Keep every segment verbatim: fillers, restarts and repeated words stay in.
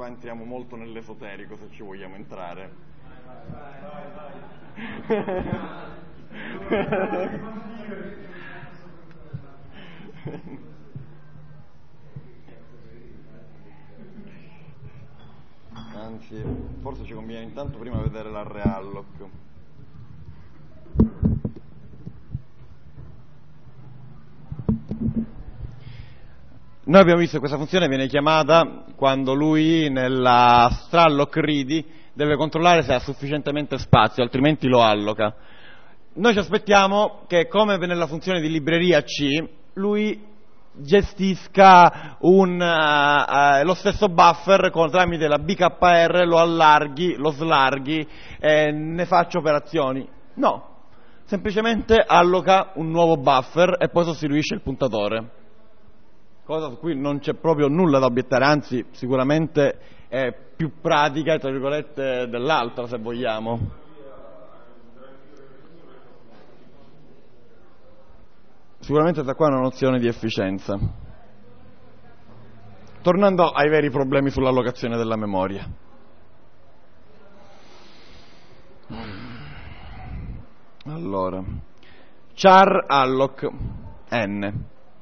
qua entriamo molto nell'esoterico, se ci vogliamo entrare. Anzi, forse ci conviene intanto prima vedere la realloc. Noi abbiamo visto che questa funzione viene chiamata quando lui nella stralloc ready deve controllare se ha sufficientemente spazio, altrimenti lo alloca. Noi ci aspettiamo che, come nella funzione di libreria C, lui gestisca un, uh, uh, lo stesso buffer con, tramite la B K R, lo allarghi, lo slarghi e ne faccia operazioni. No, semplicemente alloca un nuovo buffer e poi sostituisce il puntatore. Cosa su cui non c'è proprio nulla da obiettare, anzi sicuramente è più pratica, tra virgolette, dell'altra, se vogliamo. Sicuramente da qua è una nozione di efficienza. Tornando ai veri problemi sull'allocazione della memoria. Allora, char alloc n.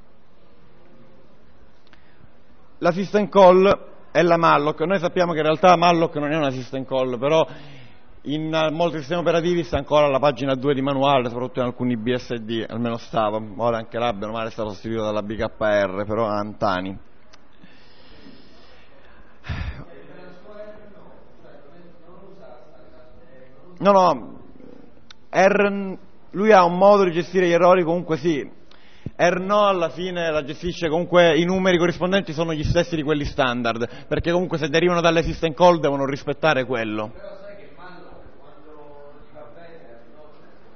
La system call è la malloc. Noi sappiamo che in realtà malloc non è una system call, però in molti sistemi operativi sta ancora alla pagina due di manuale, soprattutto in alcuni B S D, almeno stava. Ora anche là, bene o male, è stato sostituito dalla B K R, però a Antani. No, no, R, lui ha un modo di gestire gli errori, comunque sì. R no, alla fine la gestisce, comunque i numeri corrispondenti sono gli stessi di quelli standard, perché comunque se derivano dalle system call devono rispettare quello. Però sai che Malloc quando ti va bene no?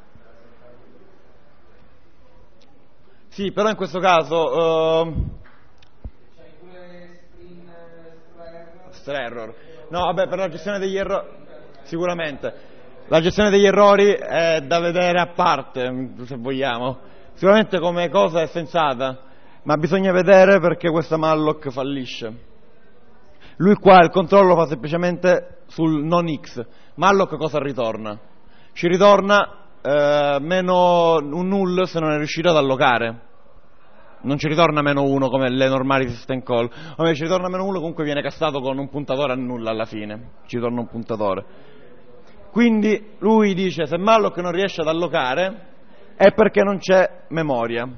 Sì, però in questo caso uh... c'hai pure string extra error. No, vabbè, per la gestione degli errori sicuramente la gestione degli errori è da vedere a parte, se vogliamo. Sicuramente come cosa è sensata, ma bisogna vedere perché questa malloc fallisce. Lui qua il controllo fa semplicemente sul non X. Malloc cosa ritorna? Ci ritorna eh, meno un null se non è riuscito ad allocare. Non ci ritorna meno uno come le normali system call. O meglio, ci ritorna meno uno, comunque viene castato con un puntatore a null alla fine. Ci ritorna un puntatore. Quindi lui dice, se malloc non riesce ad allocare è perché non c'è memoria.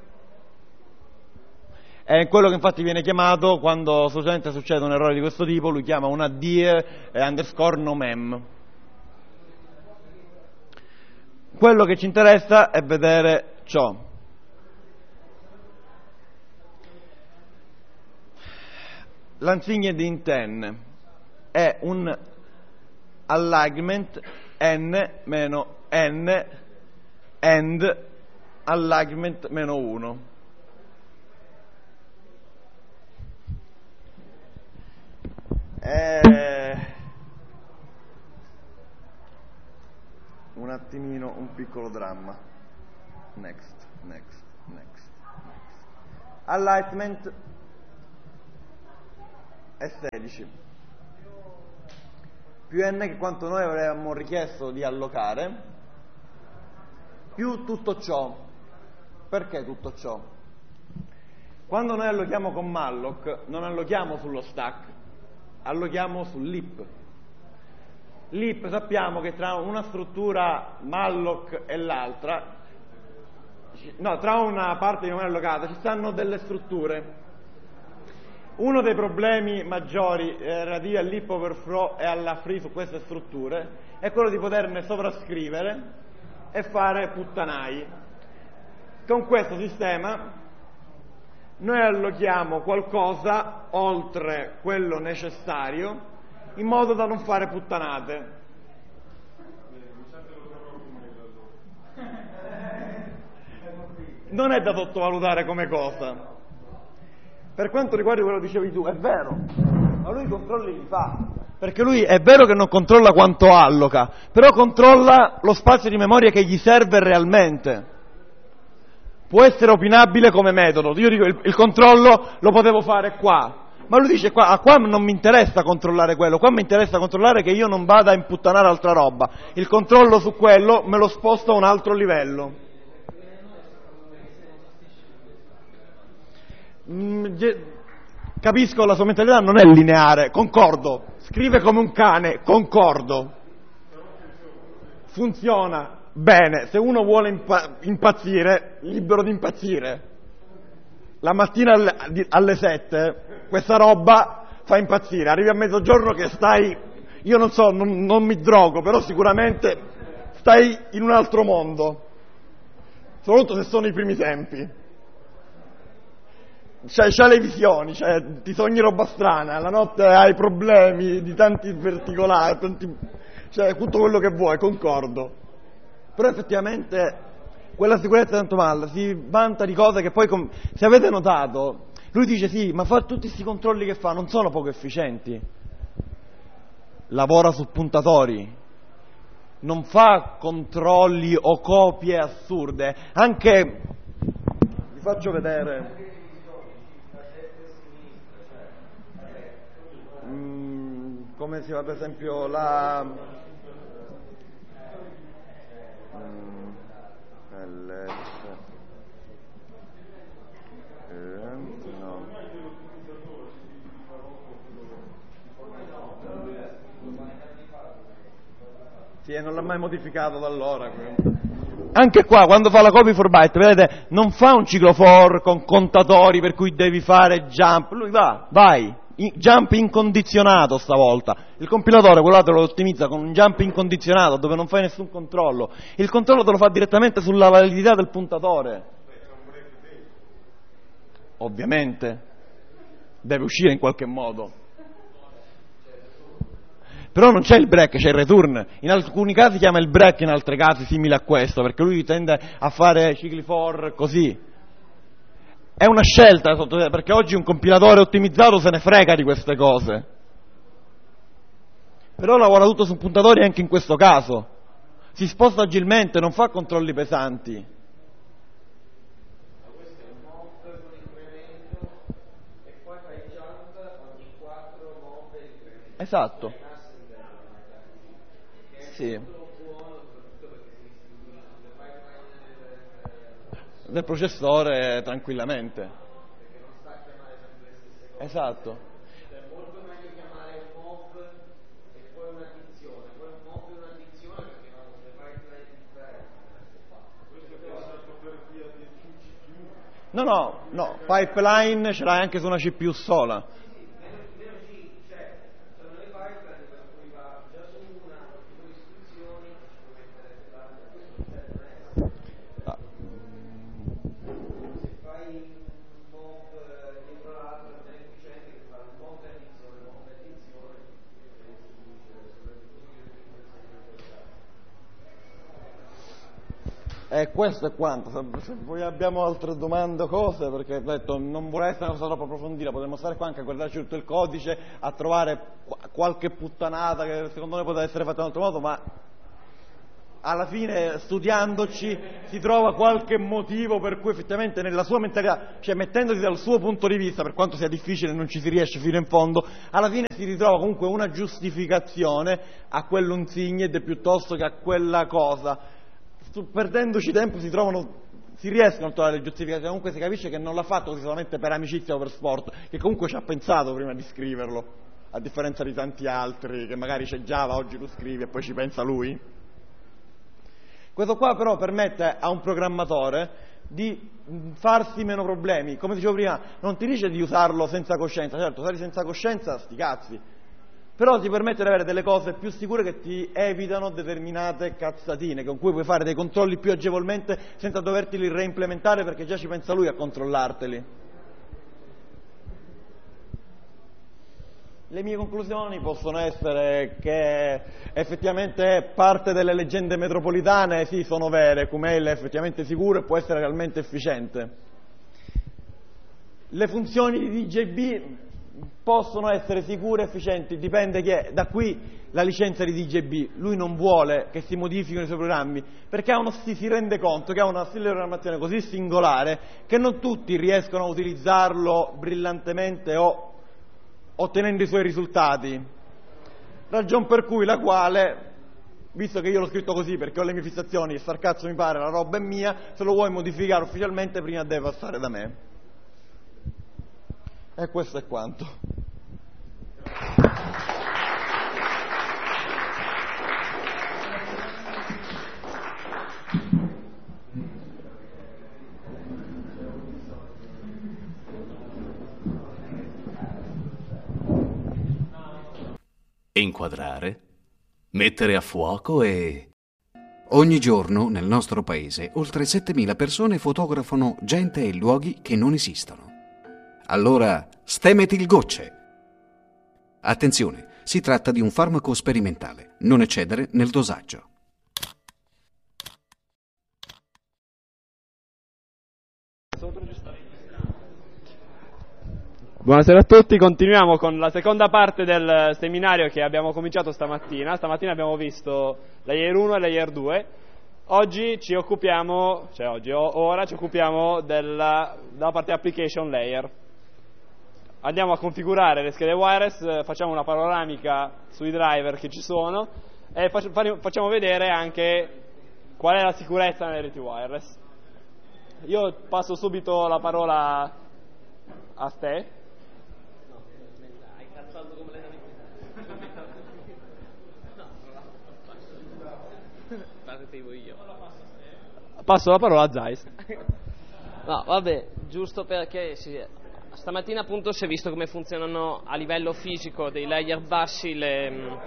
È quello che infatti viene chiamato, quando solitamente succede un errore di questo tipo, lui chiama una die underscore no mem. Quello che ci interessa è vedere ciò. L'unsigned int n è un alignment n meno n and alignment meno uno. Eh, un attimino, un piccolo dramma. Next, next, next, next. Alignment è sedici. Più n che quanto noi avremmo richiesto di allocare, più tutto ciò. Perché tutto ciò? Quando noi allochiamo con malloc non allochiamo sullo stack, allochiamo sull'heap. L'heap sappiamo che tra una struttura malloc e l'altra, no, tra una parte di memoria allocata ci stanno delle strutture. Uno dei problemi maggiori eh, relativi all'heap overflow e alla free su queste strutture è quello di poterne sovrascrivere e fare puttanai. Con questo sistema noi allochiamo qualcosa oltre quello necessario in modo da non fare puttanate. Non è da sottovalutare come cosa. Per quanto riguarda quello che dicevi tu, è vero, ma lui i controlli li fa. Perché lui è vero che non controlla quanto alloca, però controlla lo spazio di memoria che gli serve realmente. Può essere opinabile come metodo. Io dico, il, il controllo lo potevo fare qua, Ma lui dice qua, ah, qua non mi interessa controllare quello, qua mi interessa controllare che io non vada a imputtanare altra roba. Il controllo su quello me lo sposto a un altro livello. Mm, capisco, la sua mentalità non è lineare, concordo. Scrive come un cane, concordo. Funziona bene, se uno vuole impa- impazzire, libero di impazzire. La mattina alle, alle sette questa roba fa impazzire, arrivi a mezzogiorno che stai, io non so, non, non mi drogo, però sicuramente stai in un altro mondo, soprattutto se sono i primi tempi. C'hai, c'hai le visioni, cioè, ti sogni roba strana, la notte hai problemi di tanti particolari, tanti, cioè tutto quello che vuoi, concordo. Però effettivamente quella sicurezza tanto male, si vanta di cose che poi, com- se avete notato, lui dice sì, ma fa tutti questi controlli che fa, non sono poco efficienti. Lavora su puntatori, non fa controlli o copie assurde, anche, vi faccio vedere, mm, come si fa per esempio la... Mm, L S eh, no. Sì, e non l'ha mai modificato da allora. Anche qua, quando fa la copy for byte, vedete, non fa un ciclo for con contatori per cui devi fare jump. Lui va, vai, jump incondizionato stavolta. Il compilatore quello te lo ottimizza con un jump incondizionato dove non fai nessun controllo. Il controllo te lo fa direttamente sulla validità del puntatore. Ovviamente deve uscire in qualche modo. Però non c'è il break, c'è il return. In alcuni casi chiama il break, in altri casi simile a questo, perché lui tende a fare cicli for così. È una scelta, perché oggi un compilatore ottimizzato se ne frega di queste cose. Però lavora tutto su puntatori anche in questo caso. Si sposta agilmente, non fa controlli pesanti. Ma questo è un mob con incremento e poi fai il jump ogni quattro mob e incremento. Esatto. Sì. Del processore tranquillamente. Perché non sta a chiamare sempre le stesse cose. Esatto. È molto meglio chiamare un mob e poi un'addizione, poi un mob e un'addizione perché vanno sulle pipeline differenti. Questo è una topografia di C P U. No, no, no, pipeline ce l'hai anche su una C P U sola. E questo è quanto. Se poi abbiamo altre domande o cose, perché ho detto non vorrei essere una cosa troppo approfondita, potremmo stare qua anche a guardarci tutto il codice, a trovare qualche puttanata che secondo me poteva essere fatta in un altro modo, ma alla fine studiandoci si trova qualche motivo per cui effettivamente nella sua mentalità, cioè mettendosi dal suo punto di vista, per quanto sia difficile e non ci si riesce fino in fondo, alla fine si ritrova comunque una giustificazione a quell'unsigned piuttosto che a quella cosa. Perdendoci tempo si trovano, si riescono a trovare le giustificazioni, comunque si capisce che non l'ha fatto così solamente per amicizia o per sport, che comunque ci ha pensato prima di scriverlo, a differenza di tanti altri che magari c'è Java, oggi lo scrivi e poi ci pensa lui. Questo qua però permette a un programmatore di farsi meno problemi. Come dicevo prima, non ti dice di usarlo senza coscienza, certo, usarli senza coscienza sti cazzi, però ti permette di avere delle cose più sicure che ti evitano determinate cazzatine, con cui puoi fare dei controlli più agevolmente senza doverteli reimplementare perché già ci pensa lui a controllarteli. Le mie conclusioni possono essere che effettivamente parte delle leggende metropolitane sì sono vere, Kumail è effettivamente sicuro e può essere realmente efficiente. Le funzioni di D J B possono essere sicure e efficienti, dipende chi è. Da qui la licenza di D J B, lui non vuole che si modifichino i suoi programmi perché ha uno, si, si rende conto che ha una stile di programmazione così singolare che non tutti riescono a utilizzarlo brillantemente o ottenendo i suoi risultati. Ragion per cui la quale, visto che io l'ho scritto così perché ho le mie fissazioni e star cazzo mi pare, la roba è mia, se lo vuoi modificare ufficialmente prima deve passare da me. E questo è quanto. Inquadrare, mettere a fuoco e... Ogni giorno nel nostro paese oltre settemila persone fotografano gente e luoghi che non esistono. Allora, stemetilgocce! Attenzione, si tratta di un farmaco sperimentale, non eccedere nel dosaggio. Buonasera a tutti, continuiamo con la seconda parte del seminario che abbiamo cominciato stamattina. Stamattina abbiamo visto layer uno e layer due. Oggi ci occupiamo, cioè oggi, ora ci occupiamo della, della parte application layer. Andiamo a configurare le schede wireless, facciamo una panoramica sui driver che ci sono e facciamo vedere anche qual è la sicurezza nelle reti wireless. Io passo subito la parola a te. Passo la parola a Zeiss. No, vabbè, giusto perché sì, stamattina appunto si è visto come funzionano a livello fisico dei layer bassi le,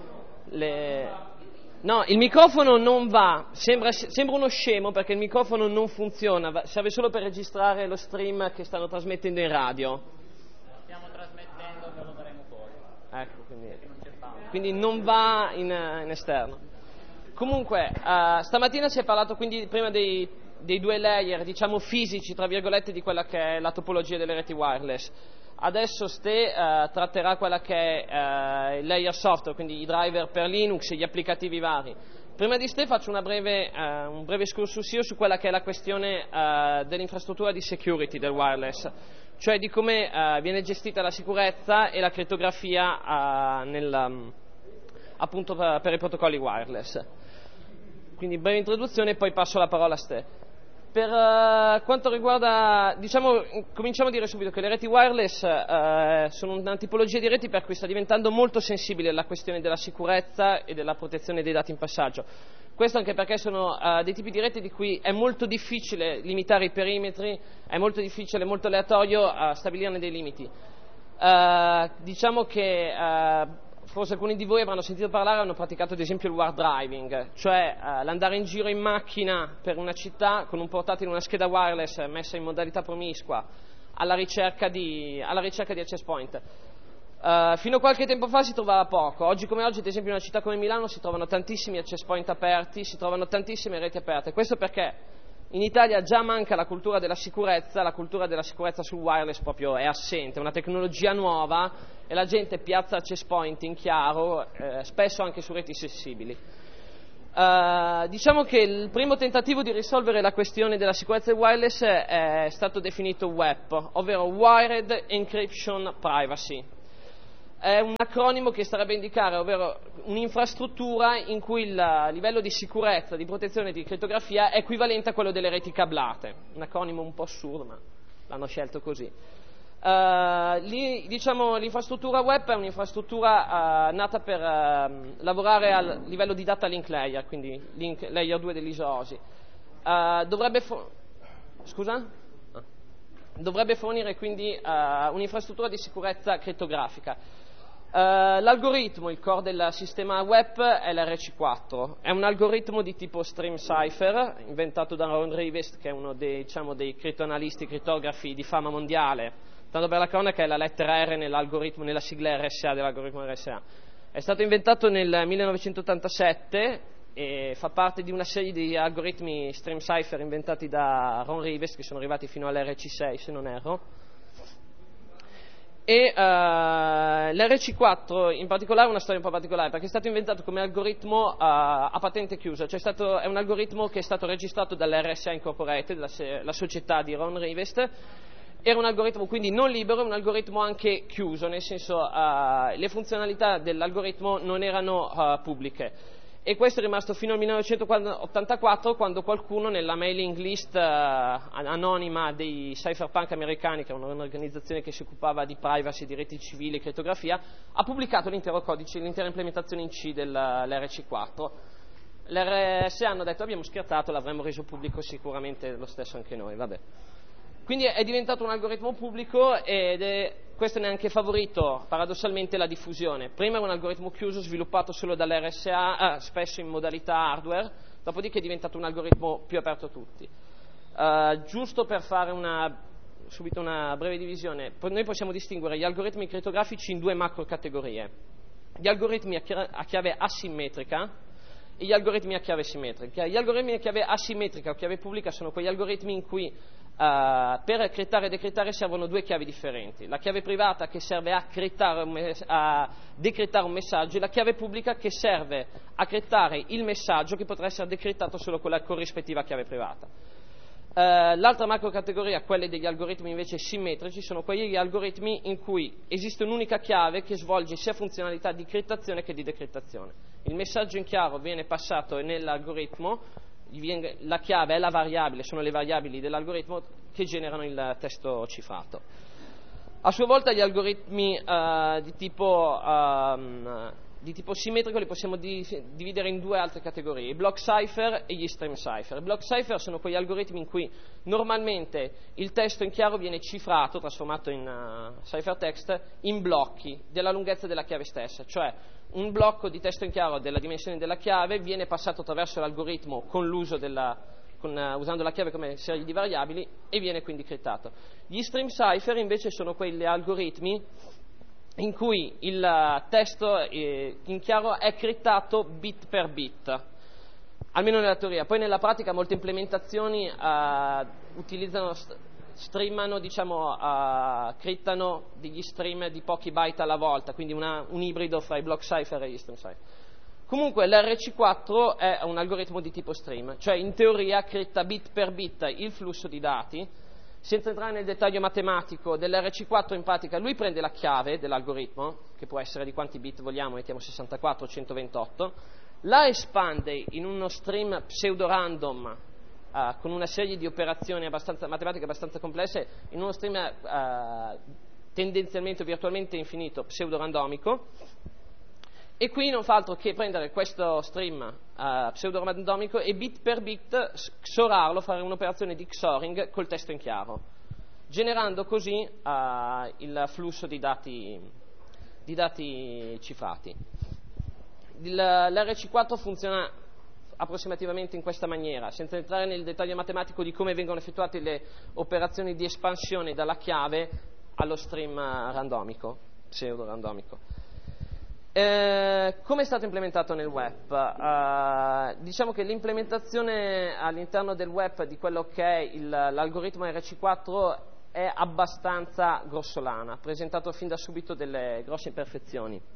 le... No, il microfono non va, sembra, sembra uno scemo perché il microfono non funziona, serve solo per registrare lo stream che stanno trasmettendo in radio. Stiamo trasmettendo, ve lo daremo poi. Ecco, quindi, quindi non va in, in esterno. Comunque, uh, stamattina si è parlato quindi prima dei, dei due layer, diciamo fisici, tra virgolette, di quella che è la topologia delle reti wireless. Adesso Ste uh, tratterà quella che è uh, il layer software, quindi i driver per Linux e gli applicativi vari. Prima di Ste faccio una breve, uh, un breve excursus io su quella che è la questione uh, dell'infrastruttura di security del wireless, cioè di come uh, viene gestita la sicurezza e la crittografia uh, nel, um, appunto per, per i protocolli wireless. Quindi breve introduzione e poi passo la parola a Ste. Per uh, quanto riguarda, diciamo, cominciamo a dire subito che le reti wireless uh, sono una tipologia di reti per cui sta diventando molto sensibile la questione della sicurezza e della protezione dei dati in passaggio. Questo anche perché sono uh, dei tipi di reti di cui è molto difficile limitare i perimetri, è molto difficile, molto aleatorio uh, stabilirne dei limiti. Uh, diciamo che uh, forse alcuni di voi avranno sentito parlare, hanno praticato ad esempio il war driving, cioè eh, l'andare in giro in macchina per una città con un portatile, una scheda wireless messa in modalità promiscua alla ricerca di, alla ricerca di access point. Uh, fino a qualche tempo fa si trovava poco, oggi come oggi ad esempio in una città come Milano si trovano tantissimi access point aperti, si trovano tantissime reti aperte. Questo perché in Italia già manca la cultura della sicurezza, la cultura della sicurezza sul wireless proprio è assente, è una tecnologia nuova e la gente piazza access point in chiaro, eh, spesso anche su reti sensibili. Uh, diciamo che il primo tentativo di risolvere la questione della sicurezza del wireless è stato definito W E P, ovvero Wired Encryption Privacy. È un acronimo che starebbe a indicare, ovvero un'infrastruttura in cui il livello di sicurezza, di protezione e di crittografia è equivalente a quello delle reti cablate. Un acronimo un po' assurdo, ma l'hanno scelto così. Uh, lì, diciamo, l'infrastruttura W E P è un'infrastruttura uh, nata per uh, lavorare al livello di data link layer, quindi link layer due dell'I S O S I. Uh, dovrebbe, for- Scusa? Ah. dovrebbe fornire quindi uh, un'infrastruttura di sicurezza crittografica. Uh, l'algoritmo, il core del sistema W E P è l'R C quattro, è un algoritmo di tipo stream cipher inventato da Ron Rivest, che è uno dei, diciamo, dei crittoanalisti, crittografi di fama mondiale. Tanto per la cronaca è la lettera R nell'algoritmo, nella sigla R S A dell'algoritmo R S A. È stato inventato nel millenovecentottantasette e fa parte di una serie di algoritmi stream cipher inventati da Ron Rivest che sono arrivati fino all'R C sei se non erro. E uh, l'R C quattro in particolare è una storia un po' particolare perché è stato inventato come algoritmo uh, a patente chiusa, cioè è, stato, è un algoritmo che è stato registrato dall'R S A Incorporated, la, la società di Ron Rivest, Era un algoritmo quindi non libero, un algoritmo anche chiuso, nel senso uh, le funzionalità dell'algoritmo non erano uh, pubbliche. E questo è rimasto fino al millenovecentottantaquattro, quando qualcuno nella mailing list uh, anonima dei cypherpunk americani, che era un'organizzazione che si occupava di privacy, diritti civili e crittografia, ha pubblicato l'intero codice, l'intera implementazione in C dell'R C quattro. L'R S A hanno detto abbiamo scherzato, l'avremmo reso pubblico sicuramente lo stesso anche noi, vabbè. Quindi è diventato un algoritmo pubblico ed è, questo ne ha anche favorito paradossalmente la diffusione. Prima era un algoritmo chiuso sviluppato solo dall'R S A, eh, spesso in modalità hardware, dopodiché è diventato un algoritmo più aperto a tutti. Uh, giusto per fare una, subito una breve divisione, noi possiamo distinguere gli algoritmi crittografici in due macro categorie. Gli algoritmi a, chi- a chiave asimmetrica e gli algoritmi a chiave simmetrica. Gli algoritmi a chiave asimmetrica o chiave pubblica sono quegli algoritmi in cui Uh, per criptare e decrittare servono due chiavi differenti, la chiave privata che serve a, un mes- a decrittare un messaggio e la chiave pubblica che serve a criptare il messaggio che potrà essere decrittato solo con la corrispettiva chiave privata. Uh, l'altra macro categoria, quelle degli algoritmi invece simmetrici, sono quegli algoritmi in cui esiste un'unica chiave che svolge sia funzionalità di criptazione che di decrittazione. Il messaggio in chiaro viene passato nell'algoritmo, la chiave è la variabile, sono le variabili dell'algoritmo che generano il testo cifrato. A sua volta gli algoritmi uh, di, tipo, uh, di tipo simmetrico li possiamo di, dividere in due altre categorie, i block cipher e gli stream cipher. I block cipher sono quegli algoritmi in cui normalmente il testo in chiaro viene cifrato, trasformato in uh, ciphertext, in blocchi della lunghezza della chiave stessa, cioè un blocco di testo in chiaro della dimensione della chiave viene passato attraverso l'algoritmo con l'uso della, con, uh, usando la chiave come serie di variabili e viene quindi criptato. Gli stream cipher invece sono quegli algoritmi in cui il uh, testo eh, in chiaro è criptato bit per bit, almeno nella teoria. Poi nella pratica molte implementazioni uh, utilizzano st- streamano, diciamo, uh, criptano degli stream di pochi byte alla volta, quindi una, un ibrido fra i block cipher e gli stream cipher. Comunque l'R C quattro è un algoritmo di tipo stream, cioè in teoria cripta bit per bit il flusso di dati. Senza entrare nel dettaglio matematico dell'R C quattro, in pratica lui prende la chiave dell'algoritmo, che può essere di quanti bit vogliamo, mettiamo sessantaquattro o centoventotto, la espande in uno stream pseudo-random Uh, con una serie di operazioni abbastanza, matematiche abbastanza complesse, in uno stream uh, tendenzialmente o virtualmente infinito, pseudo-randomico, e qui non fa altro che prendere questo stream uh, pseudo-randomico e bit per bit xorarlo, fare un'operazione di xoring col testo in chiaro, generando così uh, il flusso di dati, di dati cifrati. L'R C quattro funziona approssimativamente in questa maniera, senza entrare nel dettaglio matematico di come vengono effettuate le operazioni di espansione dalla chiave allo stream randomico, pseudo-randomico. Eh, come è stato implementato nel web? Eh, diciamo che l'implementazione all'interno del web di quello che è il, l'algoritmo R C quattro è abbastanza grossolana, ha presentato fin da subito delle grosse imperfezioni.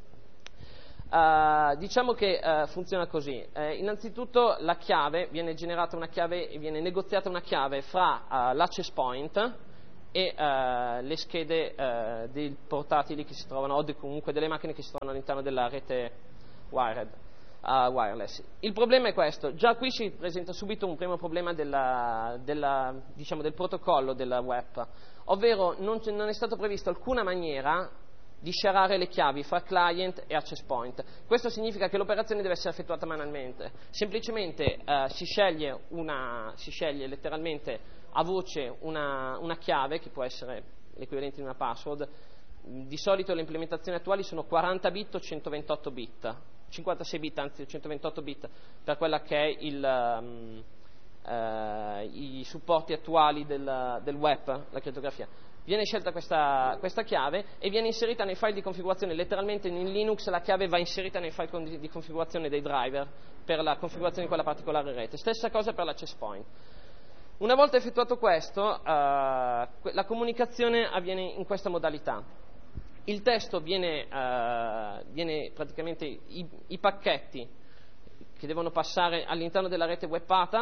Uh, diciamo che uh, funziona così. Uh, innanzitutto la chiave, viene generata una chiave e viene negoziata una chiave fra uh, l'access point e uh, le schede uh, dei portatili che si trovano, o de, comunque delle macchine che si trovano all'interno della rete wired, uh, wireless. Il problema è questo, già qui si presenta subito un primo problema della, della, diciamo, del protocollo della web, ovvero non, non è stato previsto alcuna maniera di sharare le chiavi fra client e access point. Questo significa che l'operazione deve essere effettuata manualmente. Semplicemente uh, si sceglie una, si sceglie letteralmente a voce una, una chiave che può essere l'equivalente di una password. Di solito le implementazioni attuali sono quaranta bit o centoventotto bit, cinquantasei bit anzi centoventotto bit per quella che è il um, uh, i supporti attuali del, del web, la crittografia. Viene scelta questa, questa chiave e viene inserita nei file di configurazione, letteralmente in Linux la chiave va inserita nei file di configurazione dei driver per la configurazione di quella particolare rete. Stessa cosa per l'access point. Una volta effettuato questo, uh, la comunicazione avviene in questa modalità. Il testo viene, uh, viene praticamente i, i pacchetti che devono passare all'interno della rete webpata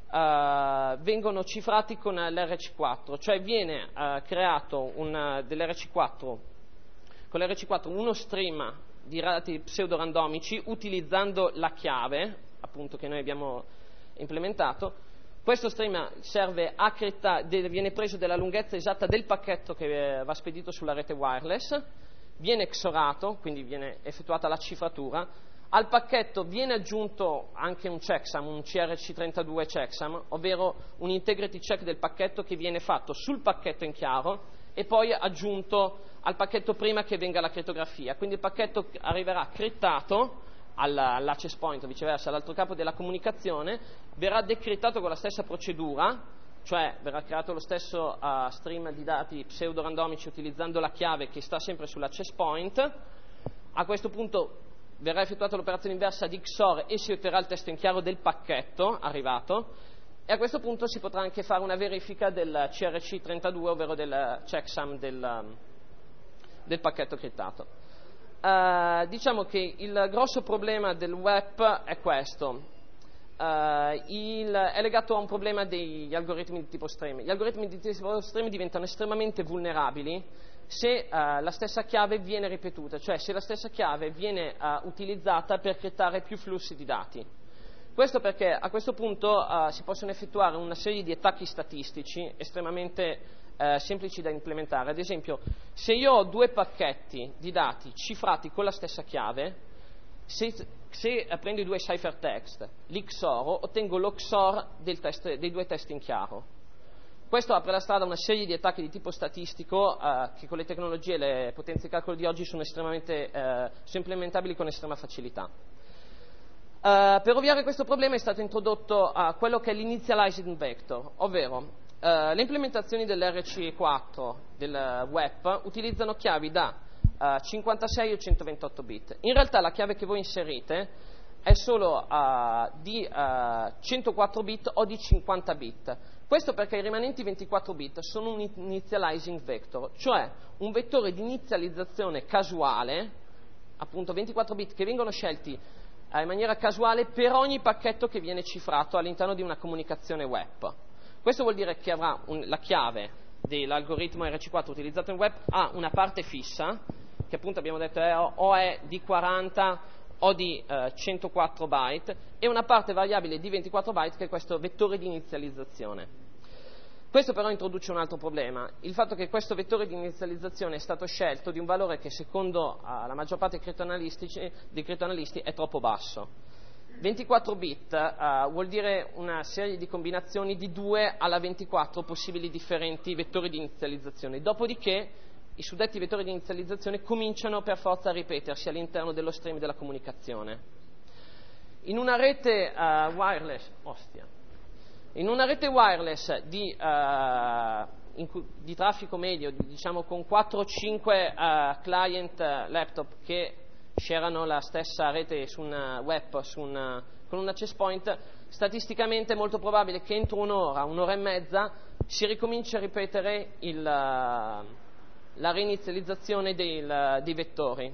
uh, vengono cifrati con l'R C quattro, cioè viene uh, creato un, dell'R C quattro, con l'R C quattro uno stream di dati pseudo-randomici utilizzando la chiave, appunto, che noi abbiamo implementato. Questo stream serve a cripta- viene preso dalla lunghezza esatta del pacchetto che va spedito sulla rete wireless, viene xorato, quindi viene effettuata la cifratura. Al pacchetto viene aggiunto anche un checksum, un C R C trentadue checksum, ovvero un integrity check del pacchetto che viene fatto sul pacchetto in chiaro e poi aggiunto al pacchetto prima che venga la crittografia. Quindi il pacchetto arriverà criptato all'access point, o viceversa, all'altro capo della comunicazione, verrà decrittato con la stessa procedura, cioè verrà creato lo stesso uh, stream di dati pseudo-randomici utilizzando la chiave che sta sempre sull'access point. A questo punto verrà effettuata l'operazione inversa di X O R e si otterrà il testo in chiaro del pacchetto arrivato, e a questo punto si potrà anche fare una verifica del C R C trentadue, ovvero del checksum del, del pacchetto criptato. Uh, diciamo che il grosso problema del web è questo, uh, il, è legato a un problema degli algoritmi di tipo stream. Gli algoritmi di tipo stream diventano estremamente vulnerabili se uh, la stessa chiave viene ripetuta, cioè se la stessa chiave viene uh, utilizzata per creare più flussi di dati. Questo perché a questo punto uh, si possono effettuare una serie di attacchi statistici estremamente Uh, semplici da implementare. Ad esempio, se io ho due pacchetti di dati cifrati con la stessa chiave, se, se uh, prendo i due ciphertext, li xoro, ottengo lo X O R del test, dei due testi in chiaro. Questo apre la strada a una serie di attacchi di tipo statistico uh, che con le tecnologie e le potenze di calcolo di oggi sono estremamente uh, sono implementabili con estrema facilità. Uh, per ovviare a questo problema è stato introdotto uh, quello che è l'initializing vector, ovvero Uh, le implementazioni dell'R C quattro del web utilizzano chiavi da uh, cinquantasei o centoventotto bit. In realtà la chiave che voi inserite è solo uh, di uh, centoquattro bit o di cinquanta bit. Questo perché i rimanenti ventiquattro bit sono un initializing vector, cioè un vettore di inizializzazione casuale, appunto ventiquattro bit che vengono scelti uh, in maniera casuale per ogni pacchetto che viene cifrato all'interno di una comunicazione web. Questo vuol dire che avrà un, la chiave dell'algoritmo R C quattro utilizzato in web ha una parte fissa, che appunto abbiamo detto è, o è di quaranta o di eh, centoquattro byte, e una parte variabile di ventiquattro byte, che è questo vettore di inizializzazione. Questo però introduce un altro problema, il fatto che questo vettore di inizializzazione è stato scelto di un valore che secondo uh, la maggior parte dei criptoanalisti, dei criptoanalisti è troppo basso. ventiquattro bit uh, vuol dire una serie di combinazioni di due alla ventiquattro possibili differenti vettori di inizializzazione. Dopodiché i suddetti vettori di inizializzazione cominciano per forza a ripetersi all'interno dello stream della comunicazione. In una rete uh, wireless, ostia, in una rete wireless di, uh, in cui, di traffico medio, diciamo con quattro o cinque uh, client uh, laptop che sharano la stessa rete su un web su un, con un access point, statisticamente è molto probabile che entro un'ora, un'ora e mezza si ricominci a ripetere il, la reinizializzazione del, dei vettori.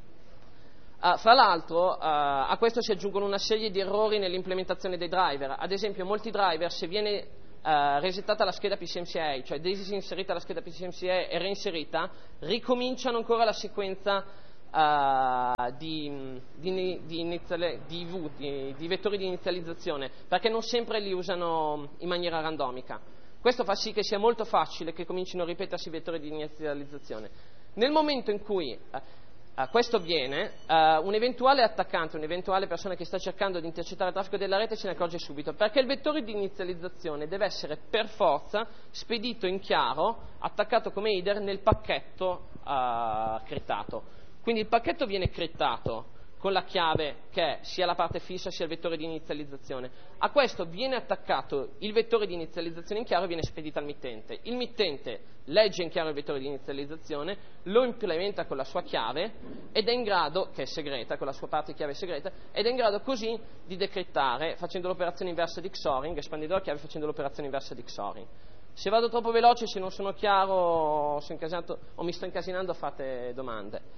Uh, fra l'altro uh, a questo si aggiungono una serie di errori nell'implementazione dei driver. Ad esempio molti driver, se viene uh, resettata la scheda P C M C I A, cioè disinserita la scheda P C M C I A e reinserita, ricominciano ancora la sequenza Uh, di, di, di, iniziale, di, V, di, di vettori di inizializzazione, perché non sempre li usano in maniera randomica. Questo fa sì che sia molto facile che comincino a ripetersi i vettori di inizializzazione. Nel momento in cui uh, uh, questo avviene, uh, un eventuale attaccante, un'eventuale persona che sta cercando di intercettare il traffico della rete se ne accorge subito, perché il vettore di inizializzazione deve essere per forza spedito in chiaro, attaccato come header nel pacchetto uh, criptato. Quindi il pacchetto viene criptato con la chiave che è sia la parte fissa sia il vettore di inizializzazione. A questo viene attaccato il vettore di inizializzazione in chiaro e viene spedito al mittente. Il mittente legge in chiaro il vettore di inizializzazione, lo implementa con la sua chiave ed è in grado, che è segreta, con la sua parte chiave segreta, ed è in grado così di decrittare facendo l'operazione inversa di XORing, espandendo la chiave facendo l'operazione inversa di XORing. Se vado troppo veloce, se non sono chiaro o, sono incasinato, o mi sto incasinando, fate domande.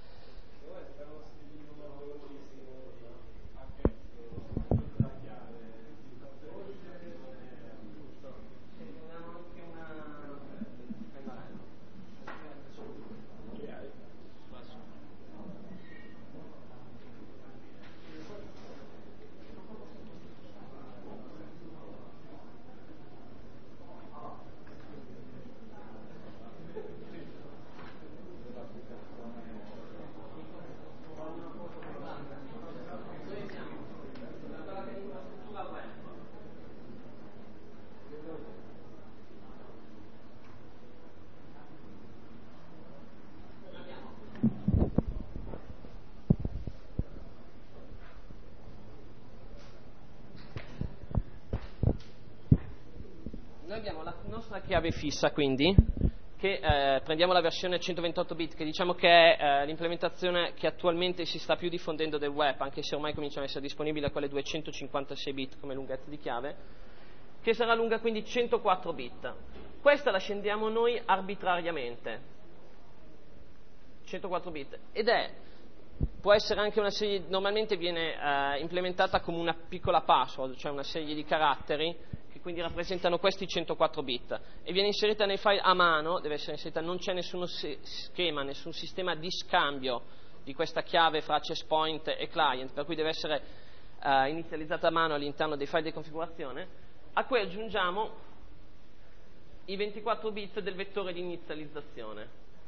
abbiamo la nostra chiave fissa, quindi, che eh, prendiamo la versione centoventotto bit, che diciamo che è eh, l'implementazione che attualmente si sta più diffondendo del web, anche se ormai cominciano ad essere disponibili a quelle duecentocinquantasei bit come lunghezza di chiave, che sarà lunga quindi centoquattro bit. Questa la scendiamo noi arbitrariamente, centoquattro bit, ed è, può essere anche una serie, normalmente viene eh, implementata come una piccola password, cioè una serie di caratteri, quindi rappresentano questi centoquattro bit, e viene inserita nei file a mano, deve essere inserita, non c'è nessuno schema, nessun sistema di scambio di questa chiave fra access point e client, per cui deve essere uh, inizializzata a mano all'interno dei file di configurazione, a cui aggiungiamo i ventiquattro bit del vettore di inizializzazione.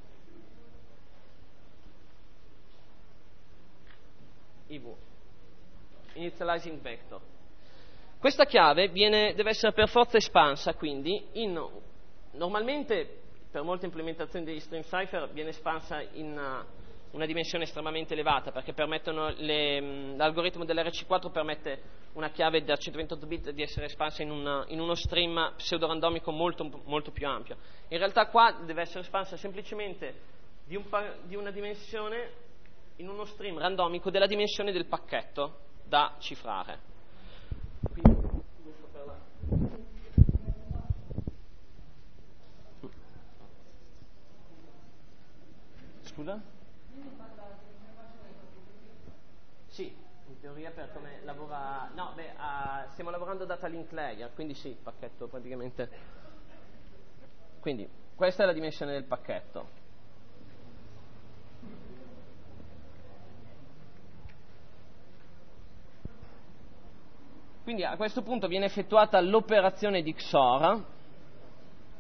I V, Initializing Vector. Questa chiave viene, deve essere per forza espansa, quindi in, normalmente per molte implementazioni degli stream cipher viene espansa in una, una dimensione estremamente elevata, perché permettono le, l'algoritmo dell'R C quattro permette una chiave da centoventotto bit di essere espansa in, una, in uno stream pseudo-randomico molto, molto più ampio. In realtà qua deve essere espansa semplicemente di, un, di una dimensione in uno stream randomico della dimensione del pacchetto da cifrare. Quindi, per la... Scusa? Sì, in teoria per come lavora... No, beh, uh, stiamo lavorando data link layer, quindi sì, il pacchetto praticamente... Quindi, questa è la dimensione del pacchetto. Quindi a questo punto viene effettuata l'operazione di X O R,